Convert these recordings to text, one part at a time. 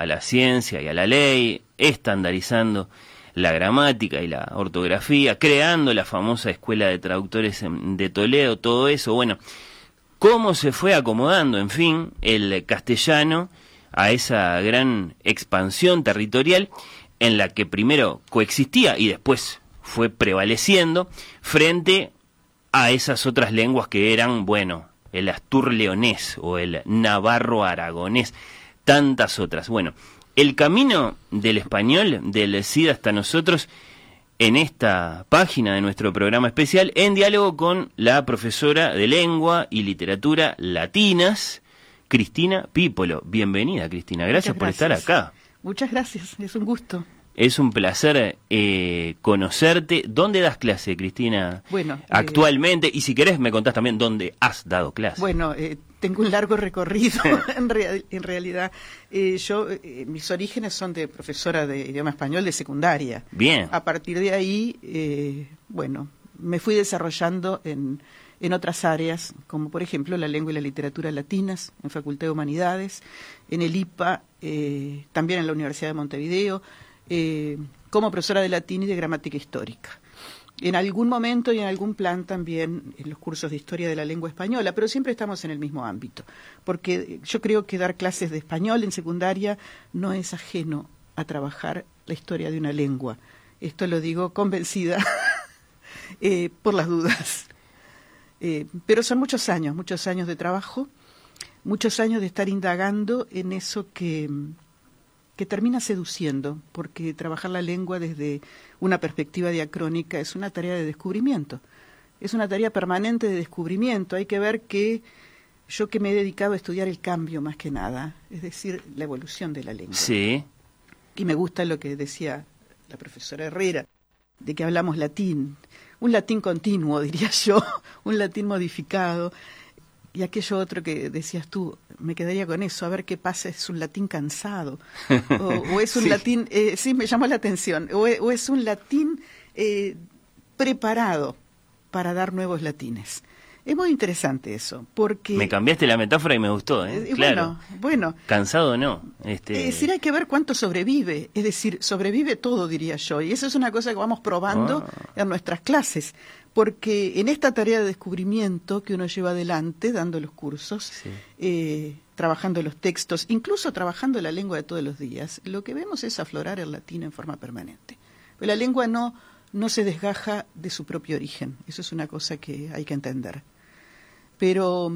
a la ciencia y a la ley, estandarizando la gramática y la ortografía, creando la famosa Escuela de Traductores de Toledo, todo eso. Bueno, cómo se fue acomodando, en fin, el castellano a esa gran expansión territorial en la que primero coexistía y después fue prevaleciendo frente a esas otras lenguas que eran, bueno, el astur-leonés o el navarro-aragonés, tantas otras. Bueno, el camino del español, del Cid hasta nosotros, en esta página de nuestro programa especial, en diálogo con la profesora de Lengua y Literatura Latinas, Cristina Pípolo. Bienvenida, Cristina, gracias por estar acá. Muchas gracias, es un gusto. Es un placer conocerte. ¿Dónde das clase, Cristina? Bueno, actualmente, y si querés me contás también dónde has dado clase. Bueno, tengo un largo recorrido, en realidad. Mis orígenes son de profesora de idioma español de secundaria. Bien. A partir de ahí, me fui desarrollando en otras áreas, como por ejemplo la lengua y la literatura latinas, en Facultad de Humanidades, en el IPA, también en la Universidad de Montevideo, como profesora de latín y de gramática histórica. En algún momento y en algún plan también en los cursos de historia de la lengua española, pero siempre estamos en el mismo ámbito, porque yo creo que dar clases de español en secundaria no es ajeno a trabajar la historia de una lengua. Esto lo digo convencida por las dudas. Pero son muchos años de trabajo, muchos años de estar indagando en eso que termina seduciendo, porque trabajar la lengua desde una perspectiva diacrónica es una tarea de descubrimiento, es una tarea permanente de descubrimiento. Hay que ver que yo que me he dedicado a estudiar el cambio más que nada, es decir, la evolución de la lengua. Sí. Y me gusta lo que decía la profesora Herrera, de que hablamos latín, un latín continuo, diría yo, un latín modificado. Y aquello otro que decías tú, me quedaría con eso, a ver qué pasa, es un latín cansado, o es un latín, sí, me llamó la atención, o es un latín preparado para dar nuevos latines. Es muy interesante eso, porque... Me cambiaste la metáfora y me gustó, claro. Bueno. Cansado no. Es decir, hay que ver cuánto sobrevive, es decir, sobrevive todo, diría yo, y eso es una cosa que vamos probando en nuestras clases, porque en esta tarea de descubrimiento que uno lleva adelante, dando los cursos, trabajando los textos, incluso trabajando la lengua de todos los días, lo que vemos es aflorar el latín en forma permanente. Pero la lengua no se desgaja de su propio origen, eso es una cosa que hay que entender. Pero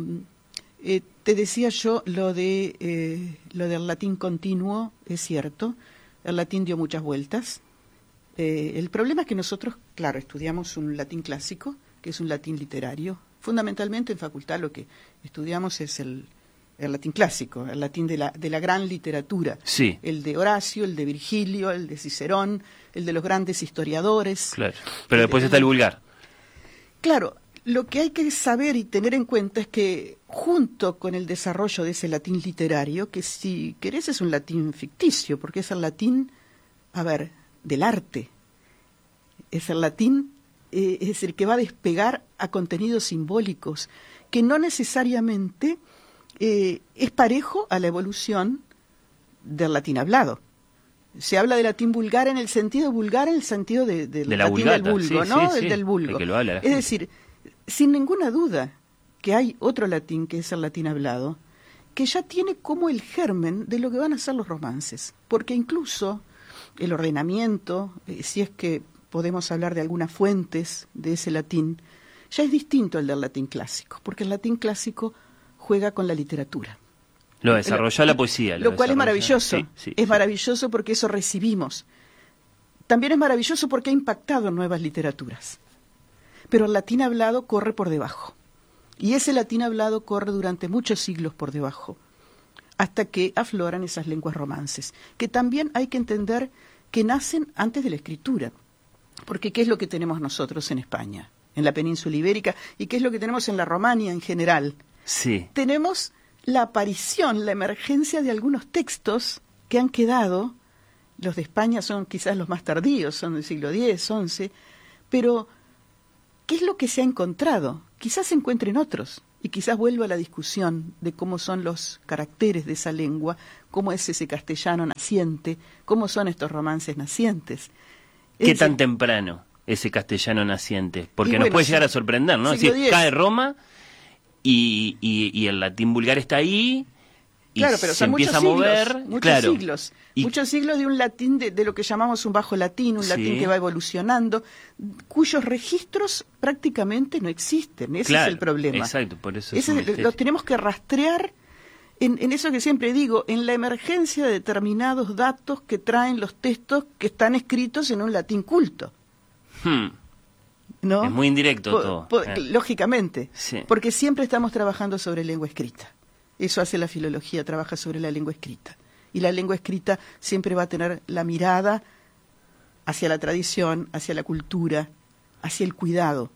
te decía yo, lo del latín continuo es cierto, el latín dio muchas vueltas. El problema es que nosotros, claro, estudiamos un latín clásico, que es un latín literario. Fundamentalmente en facultad lo que estudiamos es el latín clásico, el latín de la gran literatura. Sí. El de Horacio, el de Virgilio, el de Cicerón, el de los grandes historiadores. Claro, pero después está el vulgar. Claro, lo que hay que saber y tener en cuenta es que junto con el desarrollo de ese latín literario, que si querés es un latín ficticio, porque es el latín, del arte, es el latín, es el que va a despegar a contenidos simbólicos, que no necesariamente es parejo a la evolución del latín hablado. Se habla de latín vulgar en el sentido del la latín vulgata, del vulgo, sí, ¿no? sí, Del vulgo. que lo habla la es gente. decir, sin ninguna duda que hay otro latín, que es el latín hablado, que ya tiene como el germen de lo que van a ser los romances, porque incluso el ordenamiento, si es que podemos hablar de algunas fuentes de ese latín, ya es distinto al del latín clásico, porque el latín clásico juega con la literatura. Lo desarrolla la poesía. Lo cual es maravilloso. Sí, es maravilloso porque eso recibimos. También es maravilloso porque ha impactado en nuevas literaturas. Pero el latín hablado corre por debajo. Y ese latín hablado corre durante muchos siglos por debajo, hasta que afloran esas lenguas romances, que también hay que entender que nacen antes de la escritura. Porque ¿qué es lo que tenemos nosotros en España, en la península ibérica, y qué es lo que tenemos en la Romania en general? Sí. Tenemos la aparición, la emergencia de algunos textos que han quedado, los de España son quizás los más tardíos, son del siglo X, XI, pero ¿qué es lo que se ha encontrado? Quizás se encuentren otros, Y quizás vuelva a la discusión de cómo son los caracteres de esa lengua, cómo es ese castellano naciente, cómo son estos romances nacientes. ¿Qué tan temprano ese castellano naciente? Porque nos bueno, puede llegar a sorprender, ¿no? Es decir, X. cae Roma y el latín vulgar está ahí y claro, pero se son empieza a mover. Muchos siglos de un latín de lo que llamamos un bajo latín, un latín que va evolucionando, cuyos registros prácticamente no existen. Ese es el problema. Exacto, por eso los tenemos que rastrear en eso que siempre digo, en la emergencia de determinados datos que traen los textos que están escritos en un latín culto. ¿No? Es muy indirecto todo. Lógicamente, sí. Porque siempre estamos trabajando sobre lengua escrita. Eso hace la filología, trabaja sobre la lengua escrita. Y la lengua escrita siempre va a tener la mirada hacia la tradición, hacia la cultura, hacia el cuidado.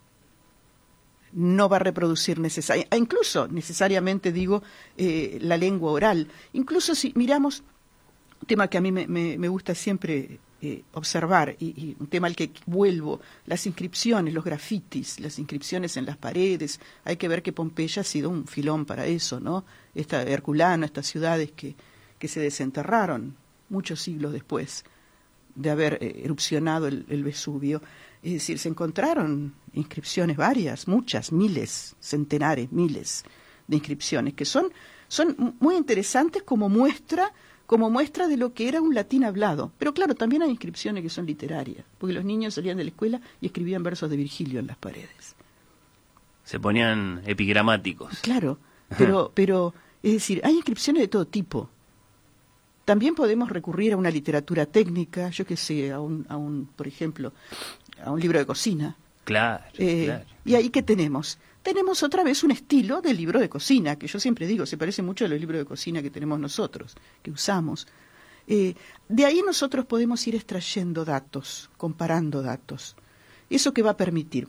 No va a reproducir incluso necesariamente, digo, la lengua oral. Incluso si miramos, un tema que a mí me gusta siempre observar, y un tema al que vuelvo, las inscripciones, los grafitis, las inscripciones en las paredes. Hay que ver que Pompeya ha sido un filón para eso, ¿no? Esta Herculano, estas ciudades que se desenterraron muchos siglos después de haber erupcionado el Vesubio. Es decir, se encontraron inscripciones varias, muchas, miles, centenares, miles de inscripciones, que son muy interesantes como muestra de lo que era un latín hablado. Pero claro, también hay inscripciones que son literarias, porque los niños salían de la escuela y escribían versos de Virgilio en las paredes. Se ponían epigramáticos. Claro, pero es decir, hay inscripciones de todo tipo. También podemos recurrir a una literatura técnica, yo qué sé, por ejemplo, a un libro de cocina. Claro. ¿Y ahí qué tenemos? Tenemos otra vez un estilo de libro de cocina, que yo siempre digo, se parece mucho a los libros de cocina que tenemos nosotros, que usamos. De ahí nosotros podemos ir extrayendo datos, comparando datos. ¿Eso qué va a permitir?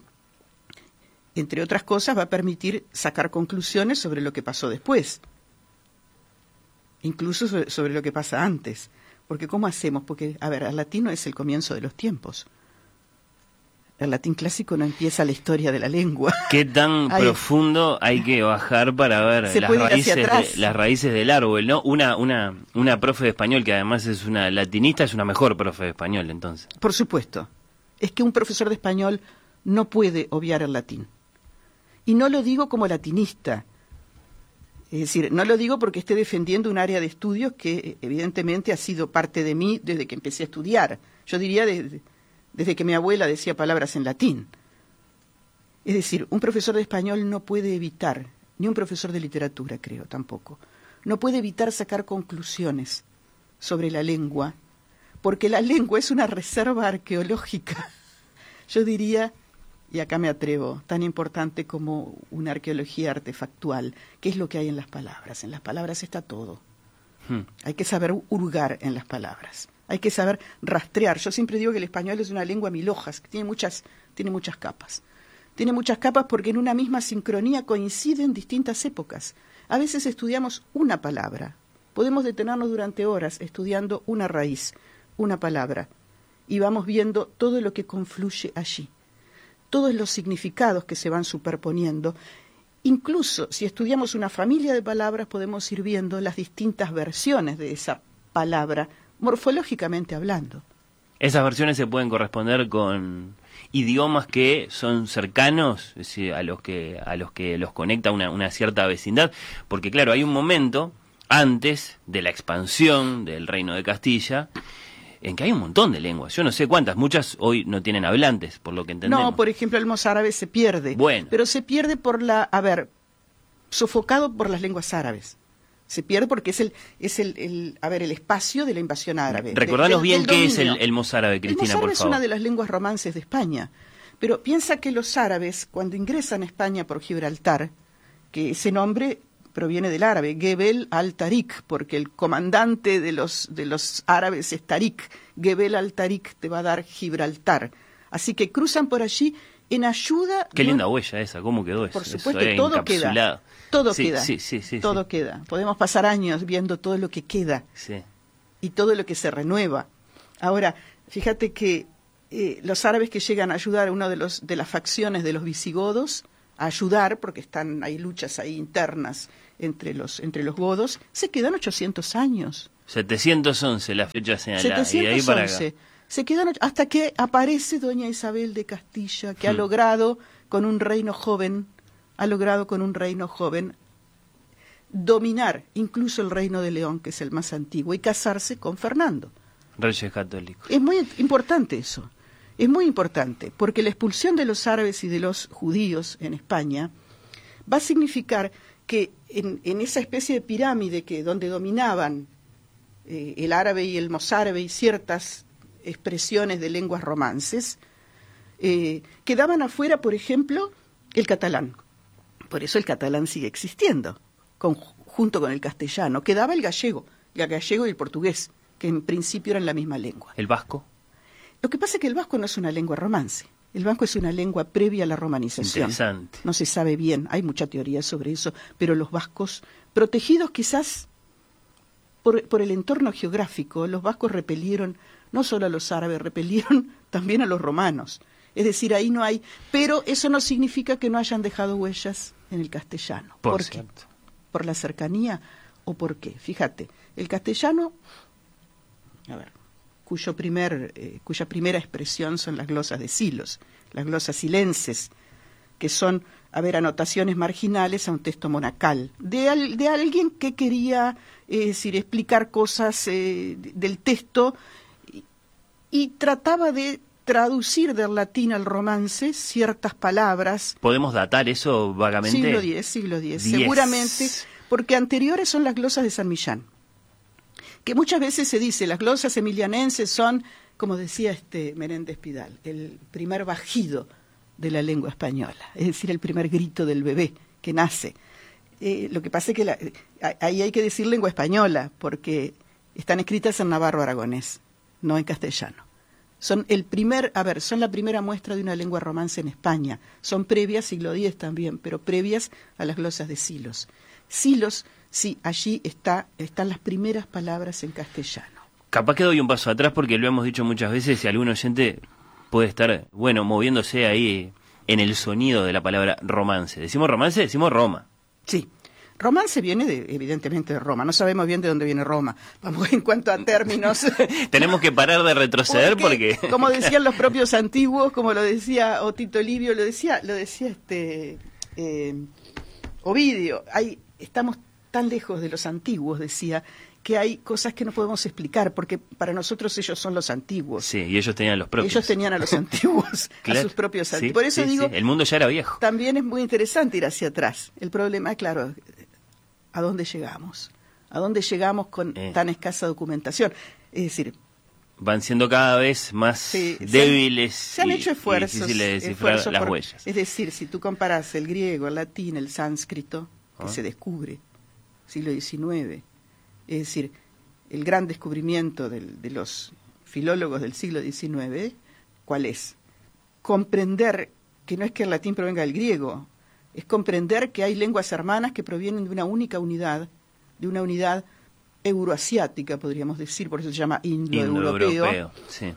Entre otras cosas, va a permitir sacar conclusiones sobre lo que pasó después, incluso sobre lo que pasa antes. Porque ¿cómo hacemos? Porque, a ver, el latín no es el comienzo de los tiempos. El latín clásico no empieza la historia de la lengua. ¿Qué tan profundo hay que bajar para ver las raíces del árbol, ¿no? Una profe de español, que además es una latinista, es una mejor profe de español, entonces. Por supuesto. Es que un profesor de español no puede obviar el latín. Y no lo digo como latinista. Es decir, no lo digo porque esté defendiendo un área de estudios que evidentemente ha sido parte de mí desde que empecé a estudiar. Yo diría desde que mi abuela decía palabras en latín. Es decir, un profesor de español no puede evitar, ni un profesor de literatura, creo, tampoco, no puede evitar sacar conclusiones sobre la lengua, porque la lengua es una reserva arqueológica, yo diría, y acá me atrevo, tan importante como una arqueología artefactual. ¿Qué es lo que hay en las palabras? En las palabras está todo. Hay que saber hurgar en las palabras. Hay que saber rastrear. Yo siempre digo que el español es una lengua mil hojas, que tiene muchas capas. Tiene muchas capas porque en una misma sincronía coinciden distintas épocas. A veces estudiamos una palabra. Podemos detenernos durante horas estudiando una raíz, una palabra, y vamos viendo todo lo que confluye allí, todos los significados que se van superponiendo. Incluso si estudiamos una familia de palabras, podemos ir viendo las distintas versiones de esa palabra, morfológicamente hablando. Esas versiones se pueden corresponder con idiomas que son cercanos, es decir, a los que los conecta una cierta vecindad, porque claro, hay un momento antes de la expansión del Reino de Castilla en que hay un montón de lenguas, yo no sé cuántas, muchas hoy no tienen hablantes, por lo que entendemos. No, por ejemplo, el mozárabe se pierde, pero se pierde sofocado por las lenguas árabes. Se pierde porque es el espacio de la invasión árabe. Recordanos bien qué es el mozárabe, Cristina, por favor. El mozárabe es una de las lenguas romances de España, pero piensa que los árabes, cuando ingresan a España por Gibraltar, que ese nombre proviene del árabe, Gebel al-Tarik, porque el comandante de los árabes es Tarik. Gebel al-Tarik te va a dar Gibraltar. Así que cruzan por allí en ayuda... Qué linda huella esa, ¿cómo quedó eso? Por supuesto, todo queda. Todo queda. Todo queda. Podemos pasar años viendo todo lo que queda. Sí. Y todo lo que se renueva. Ahora, fíjate que los árabes que llegan a ayudar a una de las facciones de los visigodos ayudar, porque hay luchas ahí internas entre los godos, se quedan 800 años. 711 la fecha señalada, 711. y de ahí para acá. Se quedan hasta que aparece doña Isabel de Castilla, que ha logrado con un reino joven dominar incluso el reino de León, que es el más antiguo, y casarse con Fernando. Reyes católicos. Es muy importante eso, es muy importante, porque la expulsión de los árabes y de los judíos en España va a significar que en esa especie de pirámide donde dominaban el árabe y el mozárabe y ciertas expresiones de lenguas romances, quedaban afuera, por ejemplo, el catalán. Por eso el catalán sigue existiendo, junto con el castellano. Quedaba el gallego y el portugués, que en principio eran la misma lengua. ¿El vasco? Lo que pasa es que el vasco no es una lengua romance. El vasco es una lengua previa a la romanización. Interesante. No se sabe bien, hay mucha teoría sobre eso, pero los vascos, protegidos quizás por el entorno geográfico, los vascos repelieron no solo a los árabes, repelieron también a los romanos. Es decir, ahí no hay... Pero eso no significa que no hayan dejado huellas en el castellano. ¿Por qué? cierto. ¿Por la cercanía o por qué? Fíjate, el castellano, cuya primera expresión son las glosas de silos, las glosas silenses, que son, anotaciones marginales a un texto monacal, de alguien que quería, explicar cosas del texto y trataba de traducir del latín al romance ciertas palabras. ¿Podemos datar eso vagamente? Siglo X, seguramente, porque anteriores son las glosas de San Millán, que muchas veces se dice, las glosas emilianenses son, como decía Menéndez Pidal, el primer bajido de la lengua española, es decir, el primer grito del bebé que nace. Lo que pasa es que ahí hay que decir lengua española, porque están escritas en navarro-aragonés, no en castellano. Son la primera muestra de una lengua romance en España. Son previas, siglo X también, pero previas a las glosas de Silos. Silos, sí, allí están las primeras palabras en castellano. Capaz que doy un paso atrás porque lo hemos dicho muchas veces y algún oyente puede estar, moviéndose ahí en el sonido de la palabra romance. ¿Decimos romance? Decimos Roma. Sí. Romance viene evidentemente de Roma, no sabemos bien de dónde viene Roma. Vamos en cuanto a términos. Tenemos que parar de retroceder porque como decían los propios antiguos, como lo decía Tito Livio, lo decía Ovidio, estamos tan lejos de los antiguos, decía, que hay cosas que no podemos explicar, porque para nosotros ellos son los antiguos. Sí, y ellos tenían los propios. Ellos tenían a los antiguos, claro, a sus propios antiguos. Sí, por eso digo, el mundo ya era viejo. También es muy interesante ir hacia atrás. El problema, claro, ¿a dónde llegamos? ¿A dónde llegamos con tan escasa documentación? Es decir, van siendo cada vez más débiles. Se han hecho esfuerzos. Y difíciles de descifrar las huellas. Es decir, si tú comparas el griego, el latín, el sánscrito, que se descubre siglo XIX, es decir, el gran descubrimiento de los filólogos del siglo XIX, ¿cuál es? Comprender que no es que el latín provenga del griego, es comprender que hay lenguas hermanas que provienen de una única unidad, de una unidad euroasiática, podríamos decir, por eso se llama indoeuropeo, sí.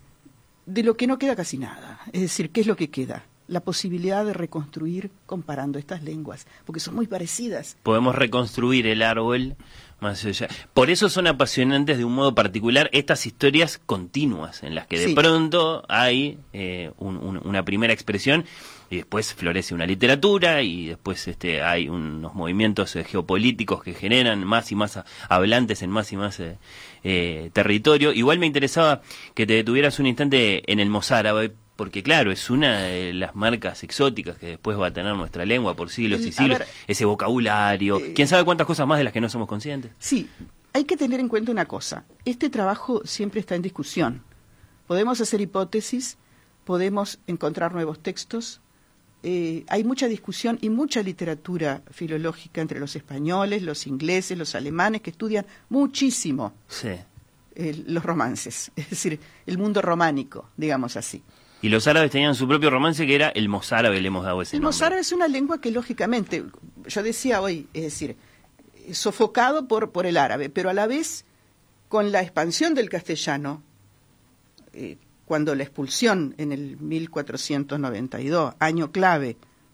De lo que no queda casi nada. Es decir, ¿qué es lo que queda? La posibilidad de reconstruir comparando estas lenguas, porque son muy parecidas. Podemos reconstruir el árbol más allá. Por eso son apasionantes de un modo particular estas historias continuas, en las que de pronto hay una primera expresión y después florece una literatura y después hay unos movimientos geopolíticos que generan más y más hablantes en más y más territorio. Igual me interesaba que te detuvieras un instante en el mozárabe, porque claro, es una de las marcas exóticas que después va a tener nuestra lengua por siglos y siglos, ese vocabulario, quién sabe cuántas cosas más de las que no somos conscientes. Sí, hay que tener en cuenta una cosa, este trabajo siempre está en discusión. Podemos hacer hipótesis, podemos encontrar nuevos textos, hay mucha discusión y mucha literatura filológica entre los españoles, los ingleses, los alemanes, que estudian muchísimo los romances, es decir, el mundo románico, digamos así. Y los árabes tenían su propio romance, que era el mozárabe, le hemos dado ese nombre. El mozárabe es una lengua que, lógicamente, yo decía hoy, es decir, sofocado por el árabe, pero a la vez, con la expansión del castellano, cuando la expulsión en el 1492, año clave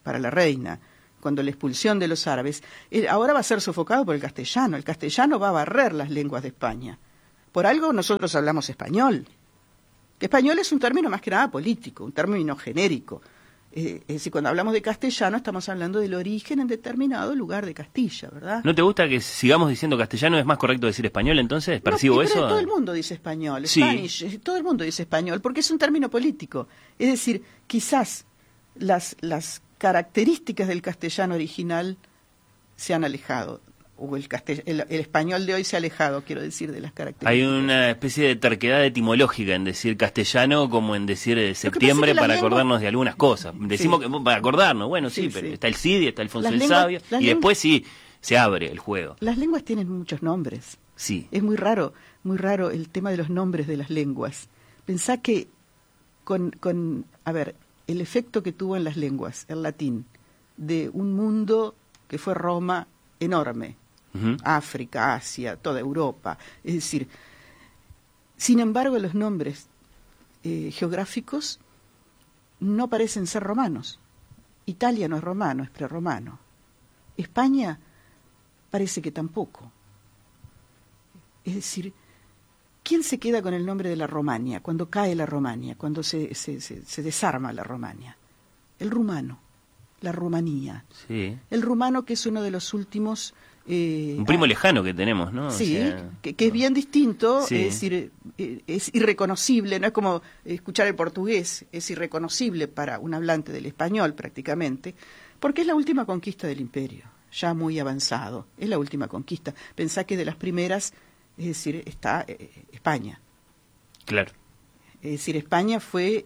para la reina, cuando la expulsión de los árabes, ahora va a ser sofocado por el castellano. El castellano va a barrer las lenguas de España. Por algo nosotros hablamos español. Español es un término más que nada político, un término genérico. Es decir, cuando hablamos de castellano estamos hablando del origen en determinado lugar de Castilla, ¿verdad? ¿No te gusta que sigamos diciendo castellano? ¿Es más correcto decir español entonces? ¿Percibo no, eso? Todo el mundo dice español, Sí. Spanish, todo el mundo dice español, porque es un término político. Es decir, quizás las características del castellano original se han alejado, o el español de hoy se ha alejado, quiero decir, de las características. Hay una especie de terquedad etimológica en decir castellano como en decir septiembre para acordarnos de algunas cosas. Decimos que para acordarnos, bueno, sí, pero está el Cid, está Alfonso el Sabio, y después sí, se abre el juego. Las lenguas tienen muchos nombres. Sí. Es muy raro el tema de los nombres de las lenguas. Pensá que a ver, el efecto que tuvo en las lenguas, el latín, de un mundo que fue Roma enorme, África, Asia, toda Europa. Es decir, sin embargo, los nombres geográficos no parecen ser romanos. Italia no es romano, es prerromano. España parece que tampoco. Es decir, ¿quién se queda con el nombre de la Romania cuando cae la Romania, cuando se desarma la Romania? El rumano, la Rumanía. Sí. El rumano, que es uno de los últimos... un primo lejano que tenemos, ¿no? Sí, o sea, que es bien distinto, sí. Es decir, es irreconocible, no es como escuchar el portugués, es irreconocible para un hablante del español prácticamente, porque es la última conquista del imperio, ya muy avanzado, es la última conquista. Pensá que de las primeras, es decir, está España. Claro. Es decir, España fue,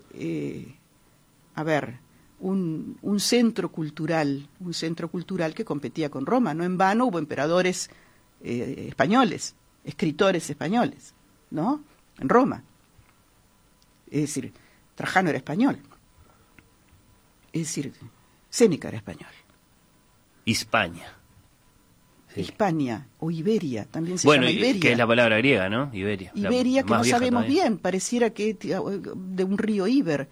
un centro cultural que competía con Roma. No en vano hubo emperadores españoles, escritores españoles, ¿no? En Roma. Es decir, Trajano era español. Es decir, Séneca era español. Hispania. Sí. Hispania o Iberia, también se bueno, llama Iberia. que es la palabra griega, ¿no? Iberia. Iberia, que no sabemos todavía bien, pareciera que de un río Iber.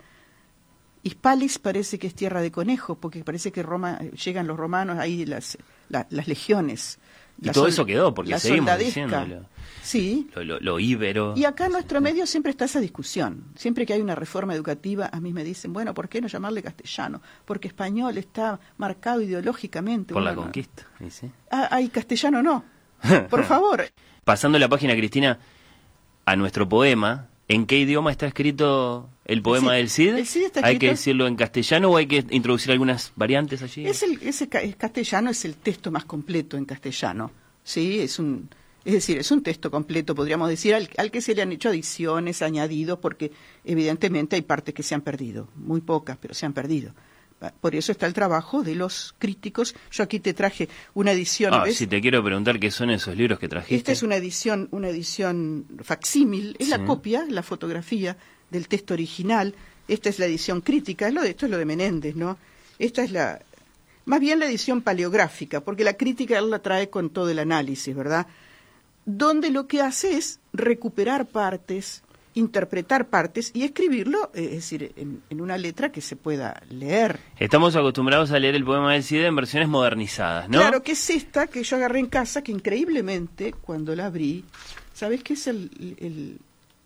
Hispalis parece que es tierra de conejos, porque parece que Roma llegan los romanos, ahí las legiones. Y todo eso quedó, porque la seguimos soldadesca. diciéndolo. Sí. Lo íbero. Y acá en nuestro medio siempre está esa discusión. Siempre que hay una reforma educativa, a mí me dicen, bueno, ¿por qué no llamarle castellano? Porque español está marcado ideológicamente. Por la conquista. ¿Sí? Ay, castellano no. Por favor. Pasando la página, Cristina, a nuestro poema, ¿en qué idioma está escrito el poema del Cid? El Cid está escrito... ¿Hay que decirlo en castellano o hay que introducir algunas variantes allí? El castellano es el texto más completo en castellano. Sí, es un texto completo, podríamos decir, al que se le han hecho adiciones, añadidos, porque evidentemente hay partes que se han perdido, muy pocas, pero se han perdido. Por eso está el trabajo de los críticos. Yo aquí te traje una edición. ¿ves? Si te quiero preguntar qué son esos libros que trajiste. Esta es una edición facsímil, es la copia, la fotografía del texto original. Esta es la edición crítica, esto es lo de Menéndez, ¿no? Esta es más bien la edición paleográfica, porque la crítica él la trae con todo el análisis, ¿verdad? Donde lo que hace es recuperar partes, interpretar partes y escribirlo, es decir, en una letra que se pueda leer. Estamos acostumbrados a leer el poema del Cid en versiones modernizadas, ¿no? Claro, que es esta que yo agarré en casa, que increíblemente, cuando la abrí, ¿sabés qué es el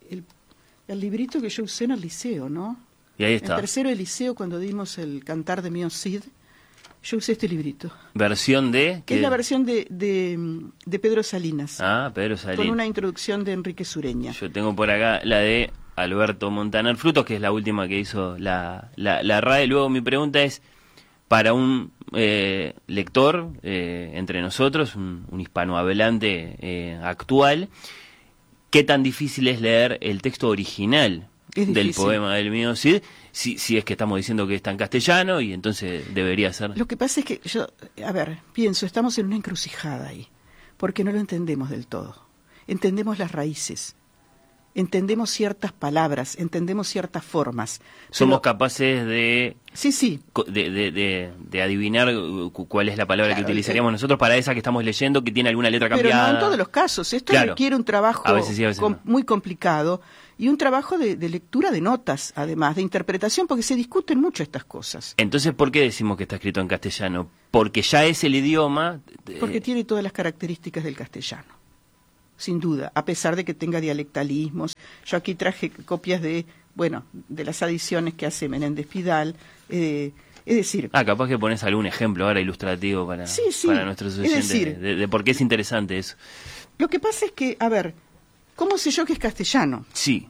librito que yo usé en el liceo, no? Y ahí está. En tercero de liceo, cuando dimos el Cantar de Mío Cid, yo usé este librito. ¿Versión de? Que es la versión de Pedro Salinas. Ah, Pedro Salinas. Con una introducción de Enrique Sureña. Yo tengo por acá la de Alberto Montaner Frutos, que es la última que hizo la RAE. Luego mi pregunta es, para un lector entre nosotros, un hispanohablante actual, ¿qué tan difícil es leer el texto original del poema del Mío Cid? Si es que estamos diciendo que está en castellano y entonces debería ser... Lo que pasa es que yo, pienso, estamos en una encrucijada ahí, porque no lo entendemos del todo. Entendemos las raíces, entendemos ciertas palabras, entendemos ciertas formas. Somos capaces de, sí. de adivinar cuál es la palabra que utilizaríamos nosotros para esa que estamos leyendo, que tiene alguna letra cambiada. Pero no en todos los casos. Esto requiere un trabajo a veces sí, a veces no. muy complicado y un trabajo de lectura de notas, además, de interpretación, porque se discuten mucho estas cosas. Entonces, ¿por qué decimos que está escrito en castellano? Porque ya es el idioma... Porque tiene todas las características del castellano. Sin duda, a pesar de que tenga dialectalismos. Yo aquí traje copias de las adiciones que hace Menéndez Pidal. Es decir... capaz que pones algún ejemplo ahora ilustrativo para nuestros oyentes, de por qué es interesante eso. Lo que pasa es que, a ver, ¿cómo sé yo que es castellano? Sí.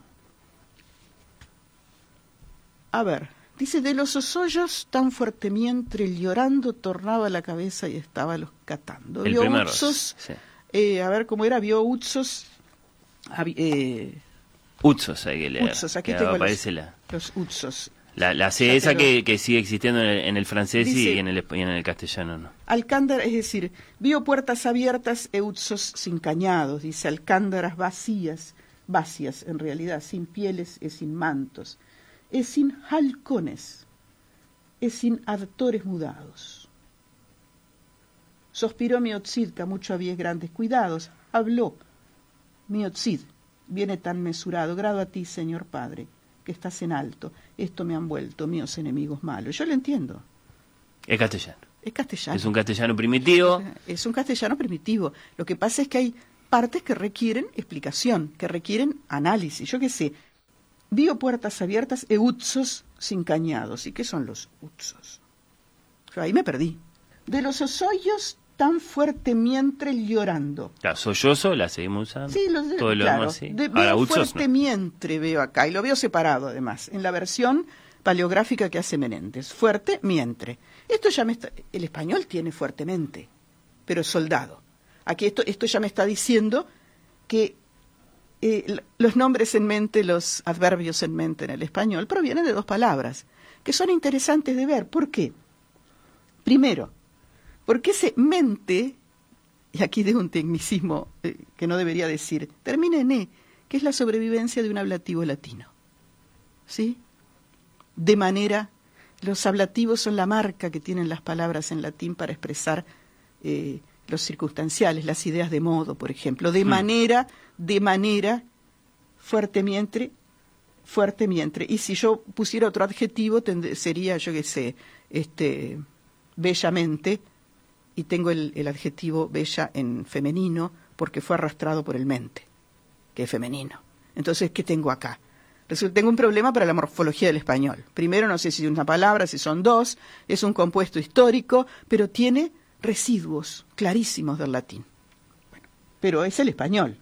A ver, dice, de los osollos tan fuerte mientras llorando tornaba la cabeza y estaba los catando. El primero, sí. A ver cómo era, vio Utsos. Utsos hay que leer. Utsos, aquí que tengo aparece los Utsos. La C esa que sigue existiendo en el francés dice, y en el castellano, ¿no? Alcándaras, es decir, vio puertas abiertas e Utsos sin cañados, dice, alcándaras vacías en realidad, sin pieles y sin mantos, es sin halcones, es sin actores mudados. Sospiró Miotzid, que mucho había grandes cuidados. Habló Miotzid, viene tan mesurado, grado a ti, Señor Padre, que estás en alto. Esto me han vuelto míos enemigos malos. Yo lo entiendo. Es castellano. Es castellano. Es un castellano primitivo. Es un castellano primitivo. Lo que pasa es que hay partes que requieren explicación, que requieren análisis. Yo qué sé, vio puertas abiertas e Utsos sin cañados. ¿Y qué son los Utsos? Yo ahí me perdí. De los osollos tan fuerte mientras llorando. La sollozo la seguimos usando. Sí, todo lo demás, sí. Veo fuerte mientras, veo acá, y lo veo separado además, en la versión paleográfica que hace Menéndez. Fuerte mientras. El español tiene fuertemente, pero es soldado. Aquí esto ya me está diciendo que los nombres en mente, los adverbios en mente en el español provienen de dos palabras, que son interesantes de ver. ¿Por qué? Primero, porque ese mente, y aquí de un tecnicismo que no debería decir, termina en E, que es la sobrevivencia de un ablativo latino. ¿Sí? De manera, los ablativos son la marca que tienen las palabras en latín para expresar los circunstanciales, las ideas de modo, por ejemplo. De manera, fuerte mientras. Y si yo pusiera otro adjetivo, sería, yo qué sé, bellamente, y tengo el adjetivo bella en femenino porque fue arrastrado por el mente, que es femenino. Entonces, ¿qué tengo acá? Resulta, tengo un problema para la morfología del español. Primero, no sé si es una palabra, si son dos, es un compuesto histórico, pero tiene residuos clarísimos del latín. Bueno, pero es el español.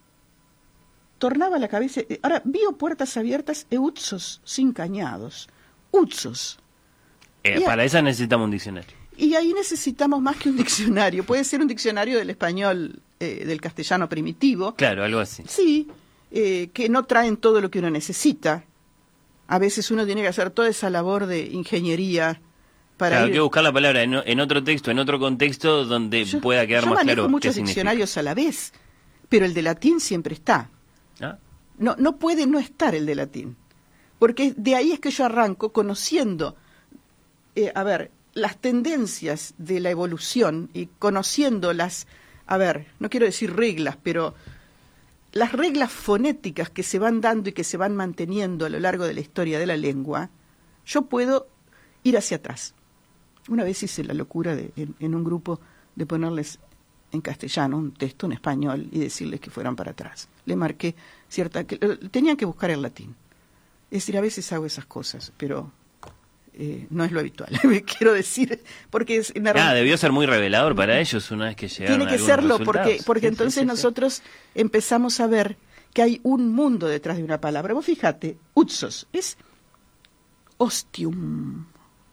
Tornaba la cabeza. Ahora, vio puertas abiertas e Utsos sin cañados. Utsos. Para esa necesitamos un diccionario. Y ahí necesitamos más que un diccionario. Puede ser un diccionario del español, del castellano primitivo. Claro, algo así. Sí, que no traen todo lo que uno necesita. A veces uno tiene que hacer toda esa labor de ingeniería para hay que buscar la palabra en otro texto, en otro contexto donde pueda quedar más claro qué significa. Yo manejo muchos diccionarios a la vez, pero el de latín siempre está. ¿Ah? No puede no estar el de latín. Porque de ahí es que yo arranco conociendo, las tendencias de la evolución y conociendo no quiero decir reglas, pero las reglas fonéticas que se van dando y que se van manteniendo a lo largo de la historia de la lengua, yo puedo ir hacia atrás. Una vez hice la locura en un grupo de ponerles en castellano un texto en español y decirles que fueran para atrás. Le marqué tenían que buscar el latín. Es decir, a veces hago esas cosas, pero no es lo habitual, quiero decir, porque debió ser muy revelador para ellos una vez que llegaron. Tiene que serlo, porque entonces nosotros empezamos a ver que hay un mundo detrás de una palabra. Vos fíjate, Utsos es ostium.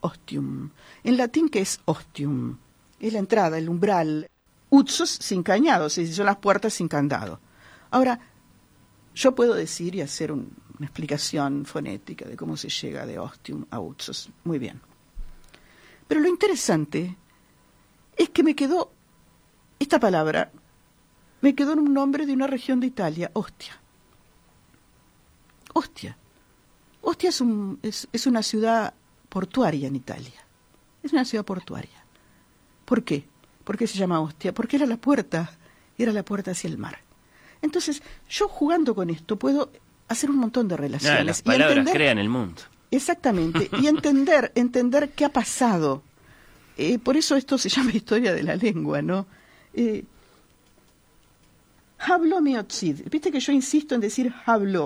En latín, ¿qué es ostium? Es la entrada, el umbral. Utsos sin cañados, es decir, son las puertas sin candado. Ahora, yo puedo decir y hacer una explicación fonética de cómo se llega de ostium a Utsos. Muy bien. Pero lo interesante es que esta palabra me quedó en un nombre de una región de Italia, Ostia. Ostia. Ostia es una ciudad portuaria en Italia. Es una ciudad portuaria. ¿Por qué? ¿Por qué se llama Ostia? Porque era la puerta hacia el mar. Entonces, yo jugando con esto puedo hacer un montón de relaciones. Las palabras crean el mundo. Exactamente, y entender qué ha pasado. Por eso esto se llama historia de la lengua, ¿no? Habló Miotzid. Viste que yo insisto en decir habló.